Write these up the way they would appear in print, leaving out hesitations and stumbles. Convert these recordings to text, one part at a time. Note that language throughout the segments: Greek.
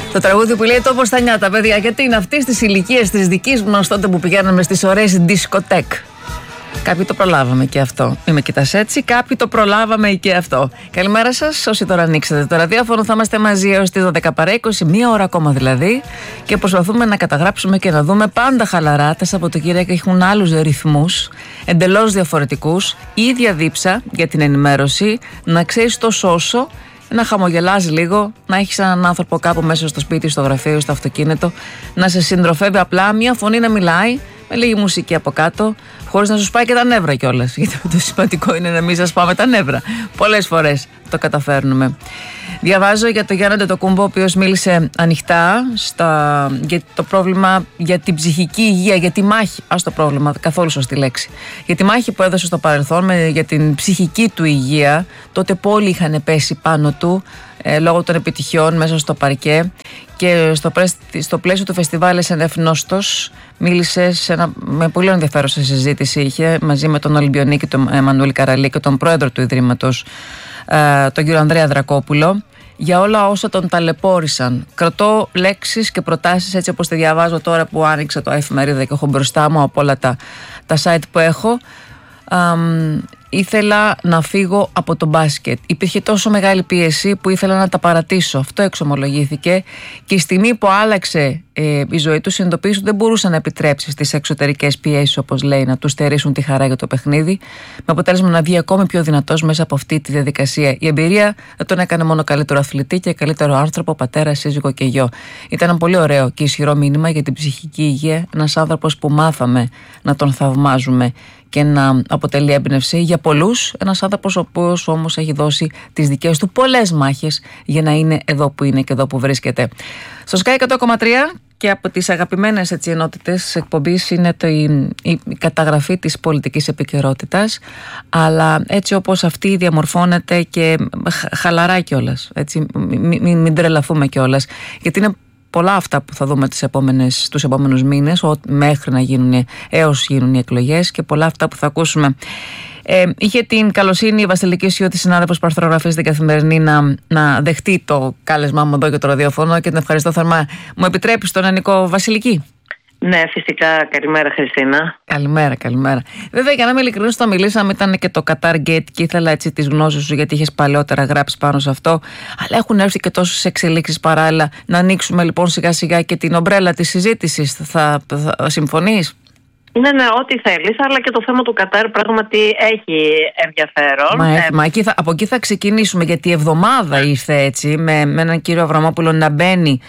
Το τραγούδι που λέει «Τόπος στα νιάτα», παιδιά, γιατί είναι αυτή στις ηλικίες της δικής μας τότε που πηγαίναμε στις ωραίες δισκοτέκ. Κάποιοι το προλάβαμε και αυτό. Είμαι κοιτάς έτσι, κάποιοι το προλάβαμε και αυτό. Καλημέρα σας, όσοι τώρα ανοίξατε το ραδιόφωνο. Θα είμαστε μαζί έως τις 12 παρά 20, μία ώρα ακόμα δηλαδή. Και προσπαθούμε να καταγράψουμε και να δούμε πάντα χαλαρά. Τα Σαββατοκύριακα έχουν άλλους ρυθμούς, εντελώς διαφορετικούς. Η ίδια δίψα για την ενημέρωση, να ξέρεις το σώσο, να χαμογελάς λίγο, να έχεις έναν άνθρωπο κάπου μέσα στο σπίτι, στο γραφείο, στο αυτοκίνητο, να σε συντροφεύει απλά, μια φωνή να μιλάει, με λίγη μουσική από κάτω, χωρίς να σου σπάει και τα νεύρα κιόλας. Γιατί το σημαντικό είναι να μην σας πάμε τα νεύρα. Πολλές φορές το καταφέρνουμε. Διαβάζω για τον Γιάννη Αντετοκούμπο, ο οποίος μίλησε ανοιχτά για το πρόβλημα, για την ψυχική υγεία, για τη μάχη. Ας το πρόβλημα, καθόλου σωστή λέξη. Για τη μάχη που έδωσε στο παρελθόν για την ψυχική του υγεία. Τότε πολλοί είχαν πέσει πάνω του λόγω των επιτυχιών μέσα στο παρκέ. Και στο πλαίσιο του φεστιβάλ SNF Νόστος μίλησε με πολύ ενδιαφέρουσα συζήτηση. Είχε μαζί με τον Ολυμπιονίκη, τον Εμμανουήλ Καραλή και τον πρόεδρο του Ιδρύματος, τον κύριο Ανδρέα Δρακόπουλο, για όλα όσα τον ταλαιπώρησαν. Κρατώ λέξεις και προτάσεις έτσι όπως τη διαβάζω τώρα που άνοιξα το εφημερίδα και έχω μπροστά μου από όλα τα site που έχω. Ήθελα να φύγω από το μπάσκετ. Υπήρχε τόσο μεγάλη πίεση που ήθελα να τα παρατήσω. Αυτό εξομολογήθηκε. Και η στιγμή που άλλαξε η ζωή του, συνειδητοποίησε ότι δεν μπορούσε να επιτρέψει στις εξωτερικές πιέσεις, όπως λέει, να του στερήσουν τη χαρά για το παιχνίδι. Με αποτέλεσμα να βγει ακόμη πιο δυνατός μέσα από αυτή τη διαδικασία. Η εμπειρία δεν τον έκανε μόνο καλύτερο αθλητή και καλύτερο άνθρωπο, πατέρα, σύζυγο και γιο. Ήταν ένα πολύ ωραίο και ισχυρό μήνυμα για την ψυχική υγεία. Ένας άνθρωπος που μάθαμε να τον θαυμάζουμε και να αποτελεί έμπνευση για πολλούς. Ένας άνθρωπος ο οποίος όμως έχει δώσει τις δικές του πολλές μάχες για να είναι εδώ που είναι και εδώ που βρίσκεται. Στο Sky 100,3 και από τις αγαπημένες ενότητες της εκπομπής είναι η καταγραφή της πολιτικής επικαιρότητας, αλλά έτσι όπως αυτή διαμορφώνεται και χαλαρά κιόλας, έτσι, μην τρελαθούμε κιόλας, γιατί είναι πολλά αυτά που θα δούμε τους επόμενους μήνες, μέχρι να γίνουν, έως γίνουν οι εκλογές, και πολλά αυτά που θα ακούσουμε. Είχε την καλοσύνη η Βασιλική Σιώτη, συνάδελφος που αρθρογραφεί στην Καθημερινή, να δεχτεί το κάλεσμά μου εδώ για το ραδιόφωνο και την ευχαριστώ θερμά. Μου επιτρέπεις τον Ανικό, Βασιλική? Ναι, φυσικά. Καλημέρα, Χριστίνα. Καλημέρα. Βέβαια, για να είμαι ειλικρινής, το μιλήσαμε, ήταν και το Qatar Gate και ήθελα έτσι τις γνώσεις σου, γιατί είχες παλαιότερα γράψει πάνω σε αυτό. Αλλά έχουν έρθει και τόσες εξελίξεις παράλληλα. Να ανοίξουμε λοιπόν σιγά σιγά και την ομπρέλα της συζήτησης. Θα συμφωνείς? Ναι, ό,τι θέλεις, αλλά και το θέμα του Κατάρ πράγματι έχει ενδιαφέρον. Από εκεί θα ξεκινήσουμε, γιατί η εβδομάδα ήρθε έτσι, με έναν κύριο Αβραμόπουλο να μπαίνει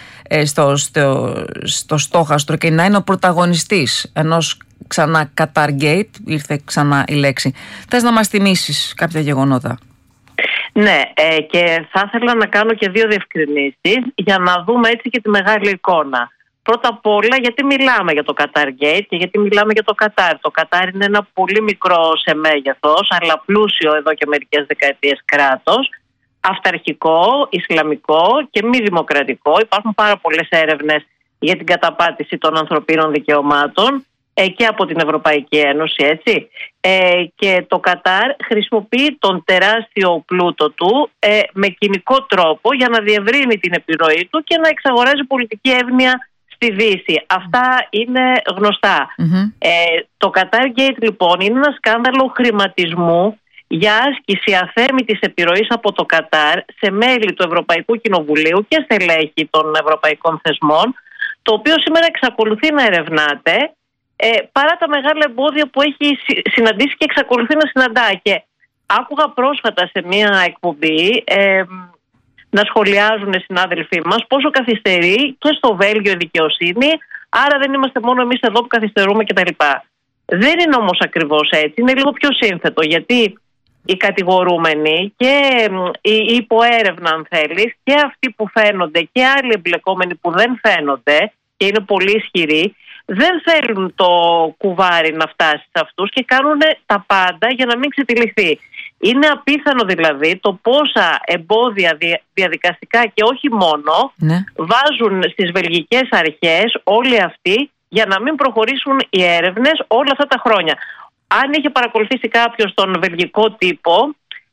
στο στόχαστρο και να είναι ο πρωταγωνιστής ενός ξανά Qatar Gate, ήρθε ξανά η λέξη. Θες να μας θυμίσεις κάποια γεγονότα? Ναι, και θα ήθελα να κάνω και δύο διευκρινήσεις για να δούμε έτσι και τη μεγάλη εικόνα. Πρώτα απ' όλα, γιατί μιλάμε για το Qatar Gate και γιατί μιλάμε για το Qatar. Το Qatar είναι ένα πολύ μικρό σε μέγεθος, αλλά πλούσιο εδώ και μερικές δεκαετίες κράτος, αυταρχικό, ισλαμικό και μη δημοκρατικό. Υπάρχουν πάρα πολλές έρευνες για την καταπάτηση των ανθρωπίνων δικαιωμάτων και από την Ευρωπαϊκή Ένωση, έτσι. Και το Qatar χρησιμοποιεί τον τεράστιο πλούτο του με κοινικό τρόπο για να διευρύνει την επιρροή του και να εξαγοράζει πολιτική εύνοια στη Δύση. Αυτά είναι γνωστά. Το Qatar Gate λοιπόν είναι ένα σκάνδαλο χρηματισμού για άσκηση αθέμητης επιρροής από το Κατάρ σε μέλη του Ευρωπαϊκού Κοινοβουλίου και στελέχη των ευρωπαϊκών θεσμών, το οποίο σήμερα εξακολουθεί να ερευνάται παρά τα μεγάλα εμπόδια που έχει συναντήσει και εξακολουθεί να συναντά. Και άκουγα πρόσφατα σε μια εκπομπή να σχολιάζουν οι συνάδελφοί μας πόσο καθυστερεί και στο Βέλγιο η δικαιοσύνη, άρα δεν είμαστε μόνο εμείς εδώ που καθυστερούμε κτλ. Δεν είναι όμως ακριβώς έτσι, είναι λίγο πιο σύνθετο, γιατί οι κατηγορούμενοι και οι υποέρευνα, αν θέλεις, και αυτοί που φαίνονται και άλλοι εμπλεκόμενοι που δεν φαίνονται και είναι πολύ ισχυροί, δεν θέλουν το κουβάρι να φτάσει σε αυτούς και κάνουν τα πάντα για να μην ξετυλιχθεί. Είναι απίθανο δηλαδή το πόσα εμπόδια διαδικαστικά και όχι μόνο βάζουν στις βελγικές αρχές όλοι αυτοί για να μην προχωρήσουν οι έρευνες όλα αυτά τα χρόνια. Αν είχε παρακολουθήσει κάποιος τον βελγικό τύπο,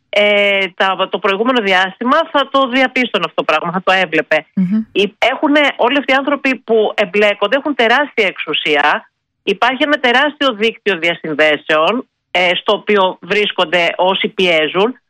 το προηγούμενο διάστημα θα το διαπίστωνε αυτό το πράγμα, θα το έβλεπε. Έχουν όλοι αυτοί οι άνθρωποι που εμπλέκονται, έχουν τεράστια εξουσία. Υπάρχει ένα τεράστιο δίκτυο διασυνδέσεων στο οποίο βρίσκονται όσοι πιέζουν,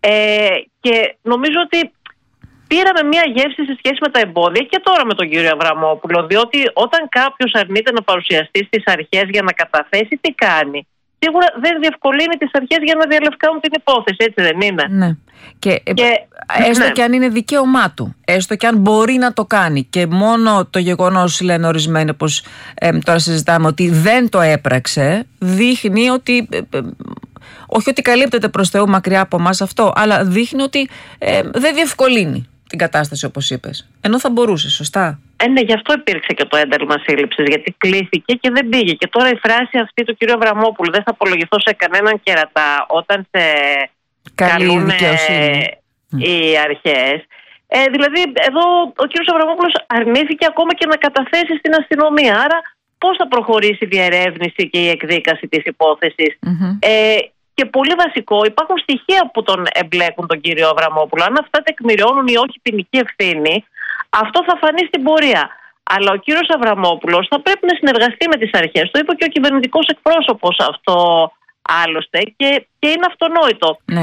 και νομίζω ότι πήραμε μια γεύση σε σχέση με τα εμπόδια και τώρα με τον κύριο Αβραμόπουλο, διότι όταν κάποιος αρνείται να παρουσιαστεί στις αρχές για να καταθέσει, τι κάνει? Σίγουρα δεν διευκολύνει τις αρχές για να διαλευκάνουν την υπόθεση, έτσι δεν είναι? Ναι. Και έστω και αν είναι δικαίωμά του, έστω και αν μπορεί να το κάνει, και μόνο το γεγονός, λένε ορισμένοι, πως τώρα συζητάμε, ότι δεν το έπραξε, δείχνει ότι όχι ότι καλύπτεται προς Θεού μακριά από εμάς αυτό, αλλά δείχνει ότι δεν διευκολύνει την κατάσταση, όπως είπες. Ενώ θα μπορούσε, σωστά. Ναι, γι' αυτό υπήρξε και το ένταλμα σύλληψης, γιατί κλείθηκε και δεν πήγε. Και τώρα η φράση αυτή του κ. Αβραμόπουλου, δεν θα απολογηθώ σε κανέναν κερατά, όταν σε καλούν οι αρχές. Δηλαδή, εδώ ο κ. Αβραμόπουλος αρνήθηκε ακόμα και να καταθέσει στην αστυνομία. Άρα, πώς θα προχωρήσει η διερεύνηση και η εκδίκαση της υπόθεσης? Και πολύ βασικό, υπάρχουν στοιχεία που τον εμπλέκουν τον κύριο Αβραμόπουλο. Αν αυτά τεκμηριώνουν ή όχι ποινική ευθύνη, αυτό θα φανεί στην πορεία. Αλλά ο κύριος Αβραμόπουλος θα πρέπει να συνεργαστεί με τις αρχές. Το είπε και ο κυβερνητικός εκπρόσωπος αυτό άλλωστε, και είναι αυτονόητο. Ναι,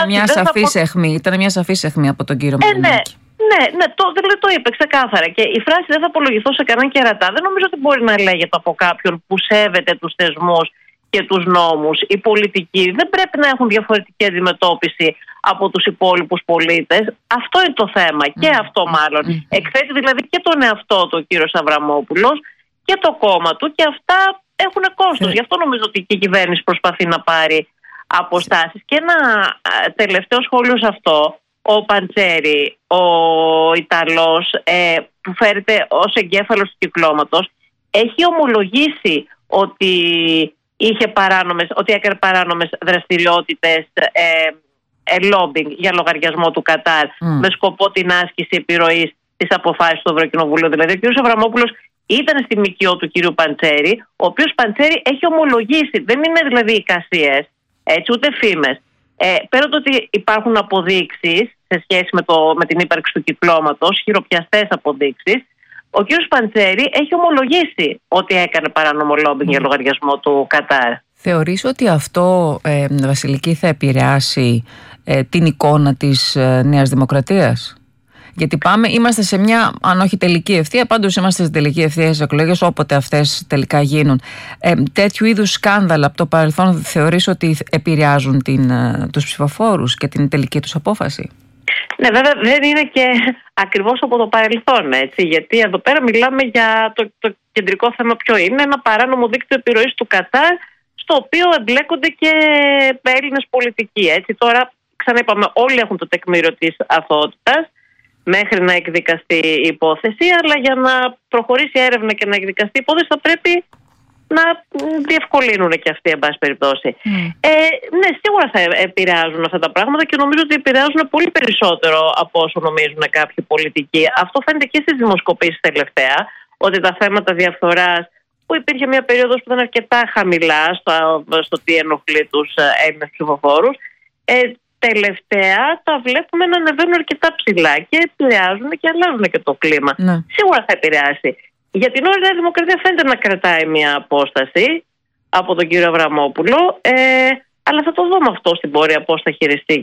ήταν μια σαφής αιχμή από τον κύριο Μαρινάκη. Ναι, το είπε ξεκάθαρα. Και η φράση «δεν θα απολογηθώ σε κανέναν κερατά» δεν νομίζω ότι μπορεί να λέγεται από κάποιον που σέβεται τους θεσμούς και τους νόμους. Οι πολιτικοί δεν πρέπει να έχουν διαφορετική αντιμετώπιση από τους υπόλοιπους πολίτες. Αυτό είναι το θέμα. Και αυτό μάλλον. Εκθέτει δηλαδή και τον εαυτό του ο κύριος Αβραμόπουλος και το κόμμα του, και αυτά έχουν κόστος. Γι' αυτό νομίζω ότι και η κυβέρνηση προσπαθεί να πάρει αποστάσεις. Και ένα τελευταίο σχόλιο σε αυτό. Ο Παντσέρη, ο Ιταλός, που φέρεται ως εγκέφαλος του κυκλώματος, έχει ομολογήσει ότι έκανε παράνομες δραστηριότητες lobbying για λογαριασμό του Κατάρ, με σκοπό την άσκηση επιρροής της αποφάσης του Ευρωκοινοβουλίου. Δηλαδή ο κ. Αβραμόπουλος ήταν στη ΜΚΟ του κ. Παντσέρη, ο οποίος Παντσέρη έχει ομολογήσει, δεν είναι δηλαδή εικασίες, ούτε φήμες. Πέραν το ότι υπάρχουν αποδείξεις σε σχέση με την ύπαρξη του κυκλώματος, χειροπιαστές αποδείξεις, ο κ. Παντσέρη έχει ομολογήσει ότι έκανε παράνομο λόμπινγκ για λογαριασμό του Κατάρ. Θεωρείς ότι αυτό, Βασιλική, θα επηρεάσει την εικόνα της Νέας Δημοκρατίας? Γιατί είμαστε σε μια, αν όχι τελική ευθεία, πάντως είμαστε σε τελική ευθεία στις εκλογές, όποτε αυτές τελικά γίνουν. Τέτοιου είδους σκάνδαλα από το παρελθόν θεωρείς ότι επηρεάζουν τους ψηφοφόρους και την τελική τους απόφαση? Ναι, βέβαια δεν είναι και ακριβώς από το παρελθόν, έτσι, γιατί εδώ πέρα μιλάμε για το κεντρικό θέμα ποιο είναι, ένα παράνομο δίκτυο επιρροής του Κατάρ, στο οποίο εμπλέκονται και Έλληνες πολιτικοί, έτσι. Τώρα, ξαναείπαμε, όλοι έχουν το τεκμήριο της αθωότητας μέχρι να εκδικαστεί η υπόθεση, αλλά για να προχωρήσει η έρευνα και να εκδικαστεί η υπόθεση θα πρέπει να διευκολύνουν και αυτοί, εν πάση περιπτώσει. Ναι, σίγουρα θα επηρεάζουν αυτά τα πράγματα, και νομίζω ότι επηρεάζουν πολύ περισσότερο από όσο νομίζουν κάποιοι πολιτικοί. Αυτό φαίνεται και στις δημοσκοπήσεις τελευταία, ότι τα θέματα διαφθοράς, που υπήρχε μια περίοδος που ήταν αρκετά χαμηλά στο τι ενοχλεί τους Έλληνες ψηφοφόρους, τελευταία τα βλέπουμε να ανεβαίνουν αρκετά ψηλά και επηρεάζουν και αλλάζουν και το κλίμα. Ναι. Σίγουρα θα επηρεάσει. Για την ώρα η Νέα Δημοκρατία φαίνεται να κρατάει μια απόσταση από τον κύριο Αβραμόπουλο, αλλά θα το δούμε αυτό στην πορεία, πώς θα χειριστεί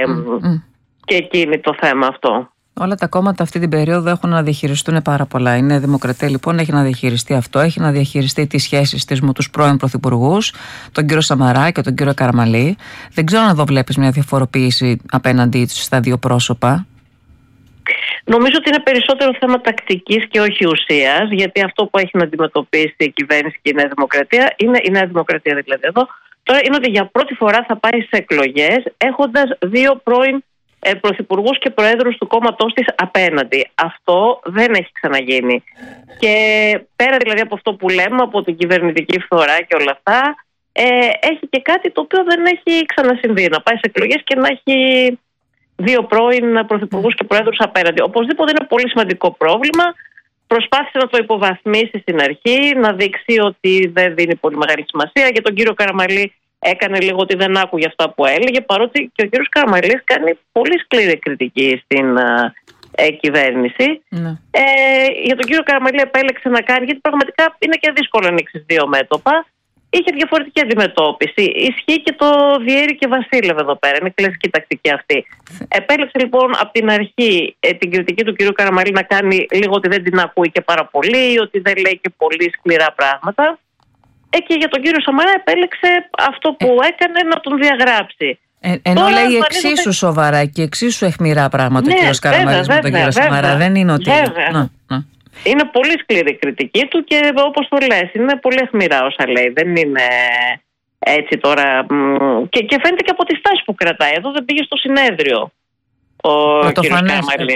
και εκείνη το θέμα αυτό. Όλα τα κόμματα αυτή την περίοδο έχουν να διαχειριστούν πάρα πολλά. Η Νέα Δημοκρατία λοιπόν έχει να διαχειριστεί αυτό, έχει να διαχειριστεί τις σχέσεις της με τους πρώην πρωθυπουργούς, τον κύριο Σαμαρά και τον κύριο Καραμανλή. Δεν ξέρω αν εδώ βλέπεις μια διαφοροποίηση απέναντί τους στα δύο πρόσωπα. Νομίζω ότι είναι περισσότερο θέμα τακτικής και όχι ουσίας, γιατί αυτό που έχει να αντιμετωπίσει η κυβέρνηση και η Νέα Δημοκρατία, η Νέα Δημοκρατία δηλαδή εδώ, τώρα είναι ότι για πρώτη φορά θα πάει σε εκλογές έχοντας δύο πρώην πρωθυπουργούς και προέδρους του κόμματός της απέναντι. Αυτό δεν έχει ξαναγίνει. Και πέρα δηλαδή από αυτό που λέμε, από την κυβερνητική φθορά και όλα αυτά, έχει και κάτι το οποίο δεν έχει ξανασυμβεί. Να πάει σε εκλογές και να έχει δύο πρώην πρωθυπουργούς και προέδρους απέναντι. Οπωσδήποτε είναι πολύ σημαντικό πρόβλημα. Προσπάθησε να το υποβαθμίσει στην αρχή, να δείξει ότι δεν δίνει πολύ μεγάλη σημασία. Για τον κύριο Καραμανλή έκανε λίγο ότι δεν άκουγε αυτά που έλεγε, παρότι και ο κύριος Καραμαλής κάνει πολύ σκληρή κριτική στην κυβέρνηση. Ναι. Για τον κύριο Καραμαλή επέλεξε να κάνει, γιατί πραγματικά είναι και δύσκολο να ανοίξει δύο μέτωπα. Είχε διαφορετική αντιμετώπιση. Ισχύει και το διέρη και βασίλευε εδώ πέρα. Είναι κλασική τακτική αυτή. Επέλεξε λοιπόν από την αρχή την κριτική του κυρίου Καραμαλή να κάνει λίγο ότι δεν την ακούει και πάρα πολύ, ότι δεν λέει και πολύ σκληρά πράγματα. Και για τον κύριο Σαμαρά επέλεξε αυτό που έκανε να τον διαγράψει. Ενώ τώρα, λέει εξίσου σοβαρά και εξίσου αιχμηρά πράγματα ο κύριος Καραμαλής με τον κύριο Σαμαρά. Δεν είναι ότι. Είναι πολύ σκληρή κριτική του και όπως το λες, είναι πολύ αιχμηρά όσα λέει. Δεν είναι έτσι τώρα. Και φαίνεται και από τη στάση που κρατάει. Εδώ δεν πήγε στο συνέδριο ο κύριος Καραμαλής.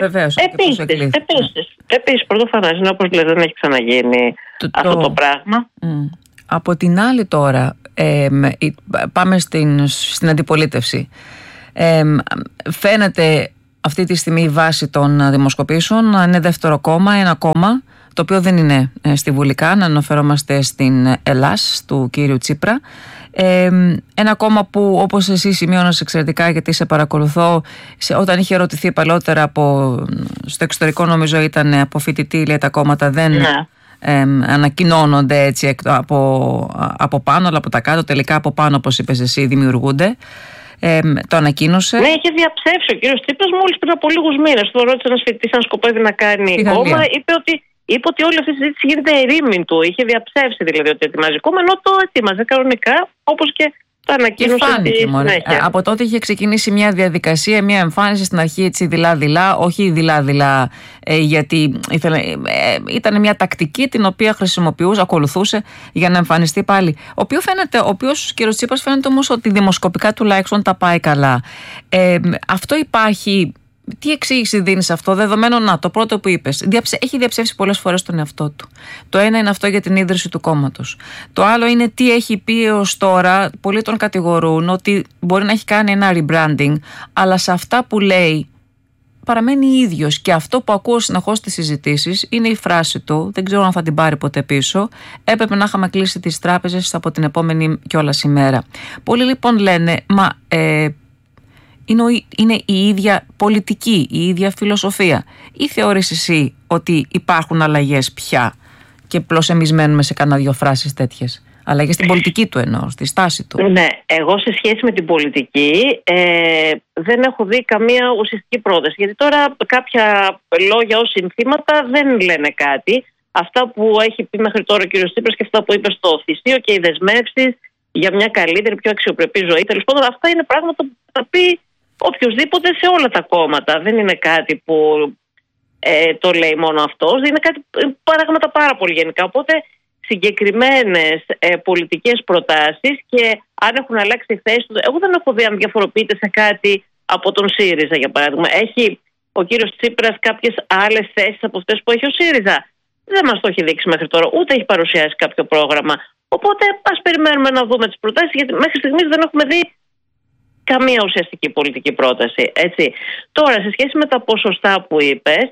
Επίσης, πρωτοφανές είναι όπως λες, δεν έχει ξαναγίνει αυτό το πράγμα. Από την άλλη τώρα, πάμε στην αντιπολίτευση. Φαίνεται αυτή τη στιγμή η βάση των δημοσκοπήσεων είναι δεύτερο κόμμα, ένα κόμμα το οποίο δεν είναι στη Βουλή καν, αναφερόμαστε στην Ελλάς του κύριου Τσίπρα. Ένα κόμμα που, όπως εσύ σημείωνες εξαιρετικά, γιατί σε παρακολουθώ, όταν είχε ερωτηθεί παλαιότερα στο εξωτερικό, νομίζω ήταν από φοιτητή, λέει, τα κόμματα δεν ανακοινώνονται έτσι από πάνω, αλλά από τα κάτω, τελικά από πάνω, όπως είπες εσύ, δημιουργούνται. Το ανακοίνωσε. Ναι, είχε διαψεύσει ο κύριος Τσίπρας μόλις πριν από λίγους μήνες. Το ρώτησε ένας φοιτητής αν σκοπεύει να κάνει κόμμα. Είπε ότι όλη αυτή η συζήτηση γίνεται ερήμην του. Είχε διαψεύσει δηλαδή ότι ετοιμάζει κόμμα, ενώ το ετοίμαζε κανονικά, όπως και το ανακοίνωσε. Από τότε είχε ξεκινήσει μια διαδικασία, μια εμφάνιση στην αρχή έτσι δειλά-δειλά, όχι δειλά-δειλά γιατί ήταν μια τακτική την οποία ακολουθούσε για να εμφανιστεί πάλι. Ο οποίος κύριος Τσίπρας φαίνεται όμως ότι δημοσκοπικά τουλάχιστον τα πάει καλά. Αυτό υπάρχει. Τι εξήγηση δίνεις αυτό, δεδομένου το πρώτο που είπες, έχει διαψεύσει πολλές φορές τον εαυτό του. Το ένα είναι αυτό για την ίδρυση του κόμματος. Το άλλο είναι τι έχει πει έως τώρα. Πολλοί τον κατηγορούν ότι μπορεί να έχει κάνει ένα rebranding, αλλά σε αυτά που λέει παραμένει ίδιος. Και αυτό που ακούω συνεχώς στις συζητήσεις είναι η φράση του, δεν ξέρω αν θα την πάρει ποτέ πίσω, έπρεπε να είχαμε κλείσει τις τράπεζες από την επόμενη κιόλας ημέρα. Πολλοί λοιπόν λένε, είναι η ίδια πολιτική, η ίδια φιλοσοφία, ή θεωρείς εσύ ότι υπάρχουν αλλαγές πια και απλώς εμείς μένουμε σε κάνα δύο φράσεις τέτοιες? Αλλαγές στην πολιτική του εννοώ, στη στάση του. Ναι, εγώ σε σχέση με την πολιτική δεν έχω δει καμία ουσιαστική πρόταση, γιατί τώρα κάποια λόγια ως συνθήματα δεν λένε κάτι. Αυτά που έχει πει μέχρι τώρα ο κ. Τσίπρας και αυτά που είπε στο Θησίο και οι δεσμεύσεις για μια καλύτερη, πιο αξιοπρεπή ζωή, τέλος πάντων, αυτά είναι πράγματα που θα πει οποιοδήποτε σε όλα τα κόμματα. Δεν είναι κάτι που το λέει μόνο αυτός, είναι κάτι πράγματα πάρα πολύ γενικά. Οπότε συγκεκριμένες πολιτικές προτάσεις και αν έχουν αλλάξει τη θέση του, εγώ δεν έχω δει αν διαφοροποιείται σε κάτι από τον ΣΥΡΙΖΑ, για παράδειγμα. Έχει ο κύριος Τσίπρας κάποιες άλλες θέσεις από αυτές που έχει ο ΣΥΡΙΖΑ? Δεν μας το έχει δείξει μέχρι τώρα, ούτε έχει παρουσιάσει κάποιο πρόγραμμα. Οπότε ας περιμένουμε να δούμε τις προτάσεις, γιατί μέχρι στιγμής δεν έχουμε δει καμία ουσιαστική πολιτική πρόταση. Έτσι. Τώρα, σε σχέση με τα ποσοστά που είπες,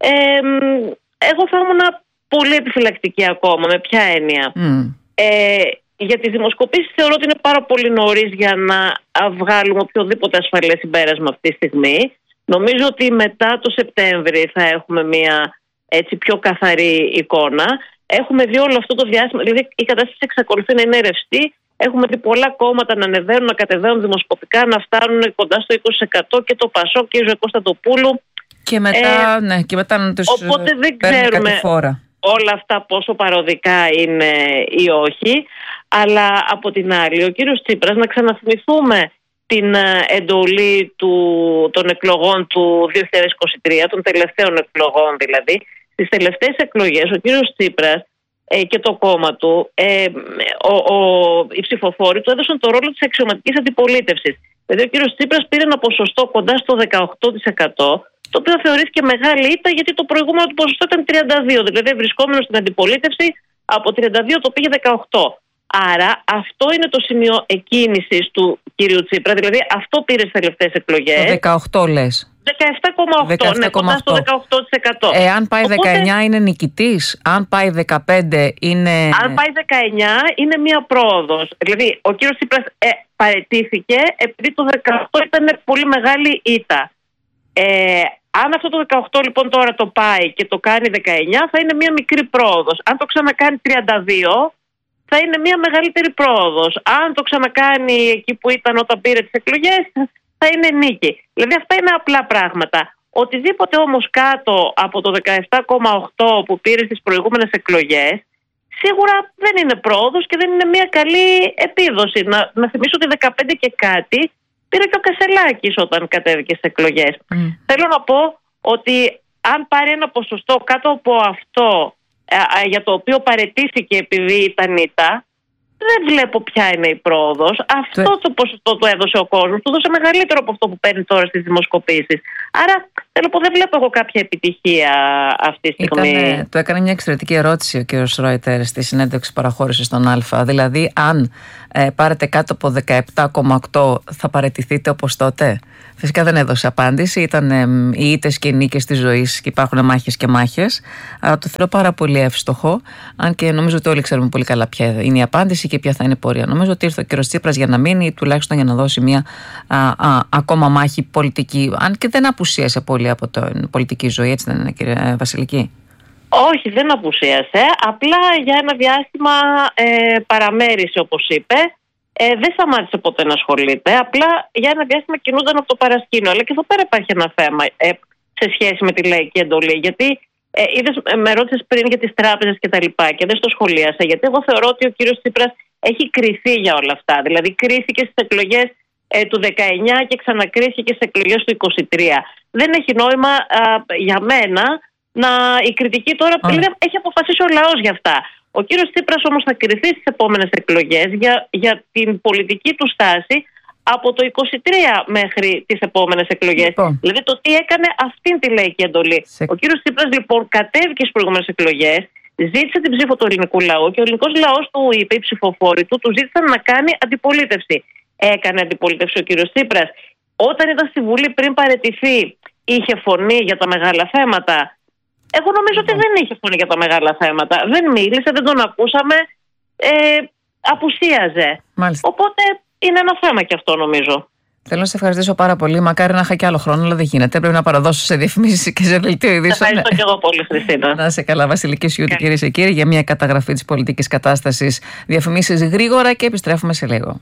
εγώ θα ήμουν πολύ επιφυλακτική ακόμα. Με ποια έννοια? Για τις δημοσκοπήσεις θεωρώ ότι είναι πάρα πολύ νωρίς για να βγάλουμε οποιοδήποτε ασφαλές συμπέρασμα αυτή τη στιγμή. Νομίζω ότι μετά το Σεπτέμβρη θα έχουμε μια έτσι πιο καθαρή εικόνα. Έχουμε δει όλο αυτό το διάστημα, δηλαδή η κατάσταση εξακολουθεί να είναι ρευστή. Έχουμε δει πολλά κόμματα να ανεβαίνουν, να κατεβαίνουν δημοσκοπικά, να φτάνουν κοντά στο 20% και το ΠΑΣΟΚ και η Ζωή Κωνσταντοπούλου. Και μετά, και μετά να τους οπότε δεν ξέρουμε όλα αυτά πόσο παροδικά είναι ή όχι. Αλλά από την άλλη, ο κύριος Τσίπρας, να ξαναθυμηθούμε την εντολή των εκλογών του 2023, των τελευταίων εκλογών δηλαδή. Στις τελευταίες εκλογές ο κύριος Τσίπρας και το κόμμα του, οι ψηφοφόροι του έδωσαν το ρόλο της αξιωματικής αντιπολίτευσης. Δηλαδή ο κύριος Τσίπρας πήρε ένα ποσοστό κοντά στο 18%, το οποίο θεωρήθηκε μεγάλη ήττα, γιατί το προηγούμενο του ποσοστό ήταν 32%. Δηλαδή βρισκόμενο στην αντιπολίτευση από 32% το πήγε 18%. Άρα αυτό είναι το σημείο εκκίνησης του κύριου Τσίπρα, δηλαδή αυτό πήρε στις τελευταίες εκλογές. Το 18 λες. 17,8, ναι, κοντά στο 18%. Αν πάει 19 είναι νικητής, αν πάει 15 είναι... Αν πάει 19 είναι μία πρόοδος. Δηλαδή ο κύριος Τσίπρας παραιτήθηκε επειδή το 18 ήταν πολύ μεγάλη ήττα. Αν αυτό το 18 λοιπόν τώρα το πάει και το κάνει 19 θα είναι μία μικρή πρόοδος. Αν το ξανακάνει 32 θα είναι μία μεγαλύτερη πρόοδος. Αν το ξανακάνει εκεί που ήταν όταν πήρε τις εκλογές θα είναι νίκη. Δηλαδή αυτά είναι απλά πράγματα. Οτιδήποτε όμως κάτω από το 17,8 που πήρε στις προηγούμενες εκλογές σίγουρα δεν είναι πρόοδος και δεν είναι μια καλή επίδοση. Να θυμίσω ότι 15 και κάτι πήρε και ο Κασελάκης όταν κατέβηκε στις εκλογές. Θέλω να πω ότι αν πάρει ένα ποσοστό κάτω από αυτό για το οποίο παραιτήθηκε επειδή ήταν ήττα, δεν βλέπω ποια είναι η πρόοδος. Αυτό το ποσοστό του έδωσε ο κόσμος, του δώσε μεγαλύτερο από αυτό που παίρνει τώρα στις δημοσκοπήσεις. Άρα θέλω πω δεν βλέπω εγώ κάποια επιτυχία αυτή τη στιγμή. Του έκανε μια εξαιρετική ερώτηση ο κ. Ρόιτερ στη συνέντευξη που παραχώρησε στον Α. Δηλαδή, αν πάρετε κάτω από 17,8 θα παραιτηθείτε όπως τότε? Φυσικά δεν έδωσε απάντηση. Ήταν οι ήττες και οι νίκες της ζωής και υπάρχουν μάχες και μάχες. Αλλά το θεωρώ πάρα πολύ εύστοχο. Αν και νομίζω ότι όλοι ξέρουμε πολύ καλά ποια είναι η απάντηση και ποια θα είναι η πορεία. Νομίζω ότι ήρθε ο κ. Τσίπρας για να μείνει, τουλάχιστον για να δώσει μια ακόμα μάχη πολιτική. Αν και δεν απουσίασε πολύ από την πολιτική ζωή, έτσι δεν είναι, κύριε Βασιλική? Όχι, δεν απουσίασε. Απλά για ένα διάστημα παραμέρισε, όπως είπε. Δεν σταμάτησε ποτέ να ασχολείται. Απλά για ένα διάστημα κινούνταν από το παρασκήνιο. Αλλά και εδώ πέρα υπάρχει ένα θέμα σε σχέση με τη λαϊκή εντολή. Γιατί με ρώτησες πριν για τις τράπεζες και τα λοιπά και δεν στο σχολίασα. Γιατί εγώ θεωρώ ότι ο κύριος Τσίπρας έχει κριθεί για όλα αυτά. Δηλαδή κρίθηκε στις εκλογές του 19 και ξανακρίθηκε και στις εκλογές του 23. Δεν έχει νόημα για μένα η κριτική τώρα έχει αποφασίσει ο λαός για αυτά. Ο κύριος Τσίπρας όμως θα κριθεί στις επόμενες εκλογές για την πολιτική του στάση από το 23 μέχρι τις επόμενες εκλογές. Δηλαδή το τι έκανε αυτήν τη λαϊκή εντολή. Ο κύριος Τσίπρας λοιπόν κατέβηκε στις προηγούμενες εκλογές, ζήτησε την ψήφο του ελληνικού λαού και ο ελληνικός λαός του είπε, οι ψηφοφόροι του ζήτησαν να κάνει αντιπολίτευση. Έκανε αντιπολίτευση ο κύριος Τσίπρας? Όταν ήταν στη Βουλή πριν παραιτηθεί, είχε φωνή για τα μεγάλα θέματα? Εγώ νομίζω ότι δεν είχε φωνή για τα μεγάλα θέματα. Δεν μίλησε, δεν τον ακούσαμε, απουσίαζε. Μάλιστα. Οπότε είναι ένα θέμα και αυτό νομίζω. Θέλω να σε ευχαριστήσω πάρα πολύ. Μακάρι να είχα και άλλο χρόνο, αλλά δεν γίνεται. Πρέπει να παραδώσω σε διαφημίσεις και σε δελτίο ειδήσεων. Ευχαριστώ και εγώ πολύ, Χριστίνα. Να είσαι καλά, Βασιλική Σιούτη, κυρίες και κύριοι, για μια καταγραφή της πολιτικής κατάστασης. Διαφημίσεις γρήγορα και επιστρέφουμε σε λίγο.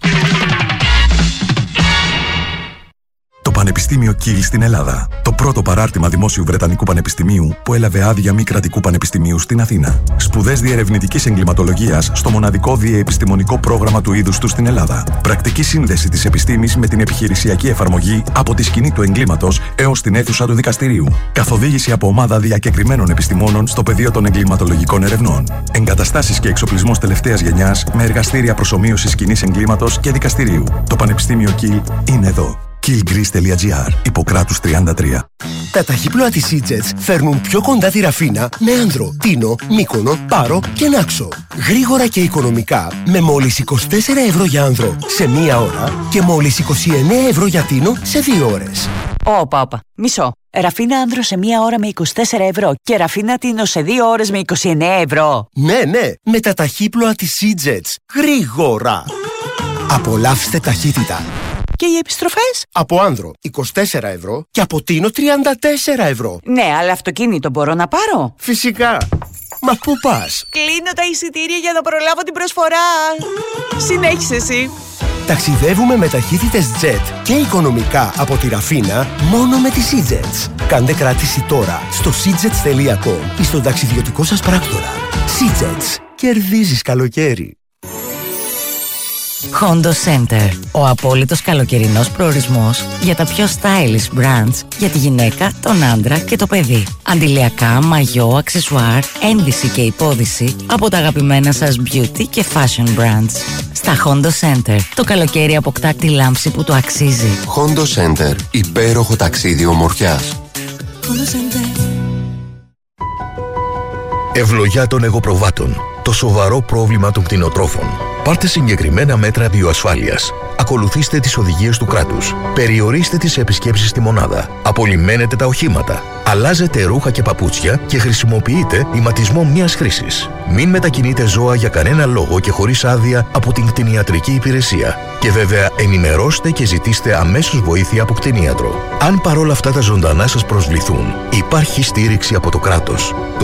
Το Πανεπιστήμιο Κιλ στην Ελλάδα. Το πρώτο παράρτημα δημόσιου Βρετανικού Πανεπιστημίου που έλαβε άδεια μη κρατικού πανεπιστημίου στην Αθήνα. Σπουδές διερευνητικής εγκληματολογίας στο μοναδικό διεπιστημονικό πρόγραμμα του είδους του στην Ελλάδα. Πρακτική σύνδεση της επιστήμης με την επιχειρησιακή εφαρμογή από τη σκηνή του εγκλήματος έως την αίθουσα του δικαστηρίου. Καθοδήγηση από ομάδα διακεκριμένων επιστημόνων στο πεδίο των εγκληματολογικών ερευνών. Εγκαταστάσεις και εξοπλισμός τελευταίας γενιάς με εργαστήρια προσομοίωσης σκηνής εγκλήματος και δικαστηρίου. Το Πανεπιστήμιο Κιλ είναι εδώ. killgreece.gr, Ιπποκράτους 33. Τα ταχύπλοα της EasyJet φέρνουν πιο κοντά τη Ραφίνα με Άνδρο, Τίνο, Μύκονο, Πάρο και Νάξο. Γρήγορα και οικονομικά με μόλις 24 ευρώ για Άνδρο σε 1 ώρα και μόλις 29 ευρώ για Τίνο σε 2 ώρες. Όπα. Μισό. Ραφίνα Άνδρο σε 1 ώρα με 24 ευρώ και Ραφίνα Τίνο σε 2 ώρες με 29 ευρώ. Ναι, με τα ταχύπλοα της EasyJet. Γρήγορα. Απολαύστε ταχύτητα. Και οι επιστροφές? Από Άνδρο 24 ευρώ και από Τίνο 34 ευρώ. Ναι, αλλά αυτοκίνητο μπορώ να πάρω? Φυσικά. Μα πού πας? Κλείνω τα εισιτήρια για να προλάβω την προσφορά. Συνέχισε εσύ. Ταξιδεύουμε με ταχύτητες jet και οικονομικά από τη Ραφίνα μόνο με τις EasyJets. Κάντε κράτηση τώρα στο seajets.com ή στον ταξιδιωτικό σας πράκτορα. EasyJets. Κερδίζεις καλοκαίρι. Hondo Center. Ο απόλυτος καλοκαιρινός προορισμός για τα πιο stylish brands για τη γυναίκα, τον άντρα και το παιδί. Αντιλιακά, μαγιό, αξεσουάρ, ένδυση και υπόδυση από τα αγαπημένα σας beauty και fashion brands. Στα Hondo Center το καλοκαίρι αποκτά τη λάμψη που το αξίζει. Hondo Center. Υπέροχο ταξίδι ομορφιάς. Hondo Center. Ευλογιά των εγωπροβάτων. το σοβαρό πρόβλημα των κτηνοτρόφων. Πάρτε συγκεκριμένα μέτρα βιοασφάλειας. Ακολουθήστε τις οδηγίες του κράτους. Περιορίστε τις επισκέψεις στη μονάδα. Απολυμμένετε τα οχήματα. Αλλάζετε ρούχα και παπούτσια και χρησιμοποιείτε ηματισμό μιας χρήσης. Μην μετακινείτε ζώα για κανένα λόγο και χωρίς άδεια από την κτηνιατρική υπηρεσία. Και βέβαια ενημερώστε και ζητήστε αμέσως βοήθεια από κτηνίατρο. Αν παρόλα αυτά τα ζωντανά σας προσβληθούν, υπάρχει στήριξη από το κράτος. Το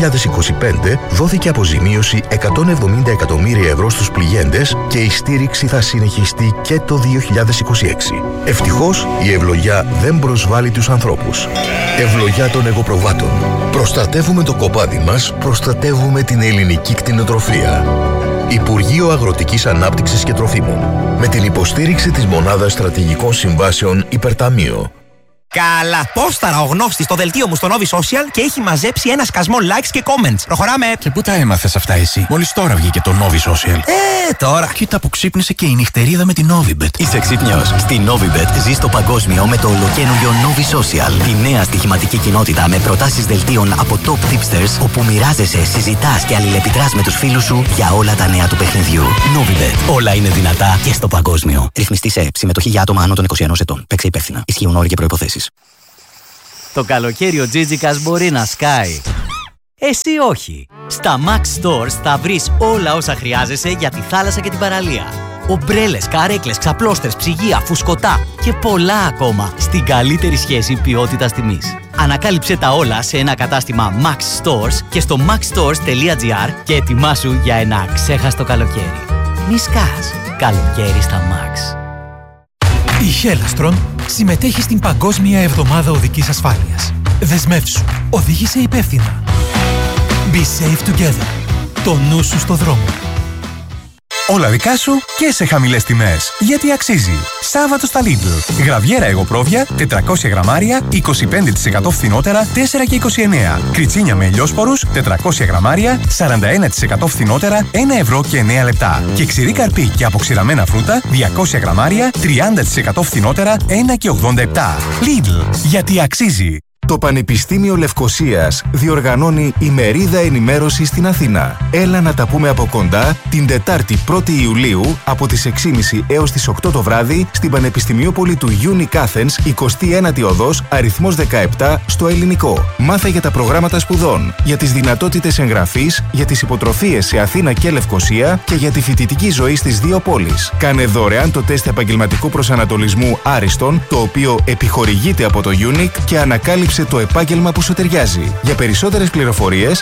2025 δόθηκε αποζημίωση 170 εκατομμύρια ευρώ στους πληγέντες και η στήριξη θα συνεχιστεί και το 2026. Ευτυχώς η ευλογιά δεν προσβάλλει τους ανθρώπους. Ευλογιά των εγωπροβάτων. Προστατεύουμε το κοπάδι μας, προστατεύουμε την ελληνική κτηνοτροφία. Υπουργείο Αγροτικής Ανάπτυξης και Τροφίμων. Με την υποστήριξη της Μονάδας Στρατηγικών Συμβάσεων Υπερταμείο. Καλά, πόσταρα ο γνώστης στο δελτίο μου στο Novi Social και έχει μαζέψει ένα σκασμό likes και comments. Προχωράμε. Και πού τα έμαθες αυτά εσύ? Μόλις τώρα βγήκε το Novi Social. Τώρα. Κοίτα που ξύπνησε και η νυχτερίδα με την Novibet. Είσαι ξύπνιος? Στη Novibet ζεις το παγκόσμιο με το ολοκαίνουργιο Novi Social. Τη νέα στοιχηματική κοινότητα με προτάσεις δελτίων από top tipsters, όπου μοιράζεσαι, συζητάς και αλληλεπιδράς με τους φίλους σου για όλα τα νέα του παιχνιδιού. Novibet. Όλα είναι δυνατά και στο παγκόσμιο. Ρυθμιστή σε ΕΠ. Συμμετοχή για άτομα άνω των 21 ετών. Παίξε υπεύθυνα. Ισχύουν όροι και προϋποθέσεις. Το καλοκαίρι ο Τζίτζικας μπορεί να σκάει. Εσύ όχι. Στα Max Stores θα βρεις όλα όσα χρειάζεσαι για τη θάλασσα και την παραλία. Ομπρέλες, καρέκλες, ξαπλώστερες, ψυγεία, φουσκωτά και πολλά ακόμα στην καλύτερη σχέση ποιότητας τιμής. Ανακάλυψε τα όλα σε ένα κατάστημα Max Stores και στο maxstores.gr και ετοιμάσου για ένα αξέχαστο καλοκαίρι. Μη σκάς. Καλοκαίρι στα Max. Η Hellastron συμμετέχει στην Παγκόσμια Εβδομάδα Οδικής Ασφάλειας. Δεσμεύσου. Οδήγησε υπεύθυνα. Be safe together. Το νου σου στο δρόμο. Όλα δικά σου και σε χαμηλές τιμές. Γιατί αξίζει. Σάββατο στα Lidl. Γραβιέρα εγωπρόβια, 400 γραμμάρια, 25% φθηνότερα, 4,29. Κριτσίνια με ελιόσπορους, 400 γραμμάρια, 41% φθηνότερα, 1 ευρώ και 9 λεπτά. Και ξηρή καρπί και αποξηραμένα φρούτα, 200 γραμμάρια, 30% φθηνότερα, 1,87. Lidl. Γιατί αξίζει. Το Πανεπιστήμιο Λευκωσίας διοργανώνει ημερίδα ενημέρωση στην Αθήνα. Έλα να τα πούμε από κοντά την Τετάρτη 1η Ιουλίου από τις 6.30 έως τις 8 το βράδυ στην Πανεπιστημιόπολη του Unic Athens, 29η οδός, αριθμός 17, στο Ελληνικό. Μάθε για τα προγράμματα σπουδών, για τις δυνατότητες εγγραφής, για τις υποτροφίες σε Αθήνα και Λευκωσία και για τη φοιτητική ζωή στις δύο πόλεις. Κάνε δωρεάν το τεστ επαγγελματικού προσανατολισμού Άριστον, το οποίο επιχορηγείται από το Unic και ανακάλυψε το επάγγελμα που σου ταιριάζει. Για περισσότερες πληροφορίες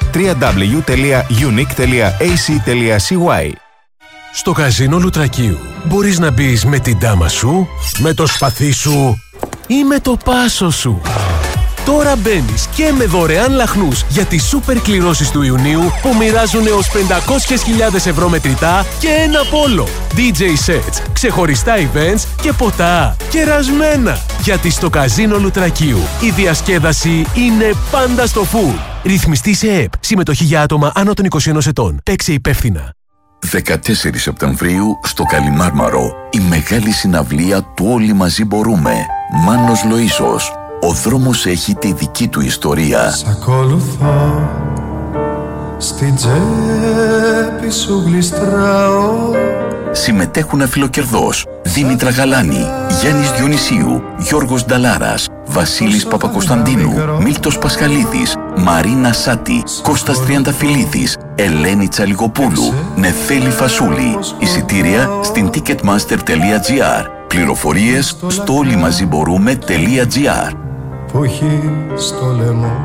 www.unic.ac.cy. Στο καζίνο Λουτρακίου μπορείς να μπεις με την ντάμα σου, με το σπαθί σου ή με το πάσο σου. Τώρα μπαίνεις και με δωρεάν λαχνούς για τις σούπερ κληρώσεις του Ιουνίου που μοιράζουν έως 500.000 ευρώ μετρητά και ένα πόλο. DJ sets, ξεχωριστά events και ποτά κερασμένα. Γιατί στο καζίνο Λουτρακίου η διασκέδαση είναι πάντα στο full. Ρυθμιστή σε ΕΠ. Συμμετοχή για άτομα άνω των 21 ετών. Παίξε υπεύθυνα. 14 Σεπτεμβρίου στο Καλιμάρμαρο η μεγάλη συναυλία του Όλοι Μαζί Μπορούμε. Μάνος Λοΐσος. Ο δρόμος έχει τη δική του ιστορία. Σ' ακολουθώ, στην τσέπη σου γλιστράω. Συμμετέχουν αφιλοκερδός Δήμητρα Γαλάνη, Γιάννης Διονυσίου, Γιώργος Νταλάρας, Βασίλης Παπακοσταντίνου, Μίλτος Πασχαλίδης, Μαρίνα Σάτη, Κώστας Τριανταφυλλίδης, Ελένη Τσαλιγοπούλου, Νεφέλη Φασούλη. Εισιτήρια στην ticketmaster.gr. Πληροφορίες στο όλοιμαζιμπορούμε.gr. Που έχει στο λαιμό.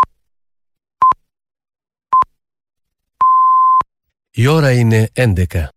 Η ώρα είναι 11.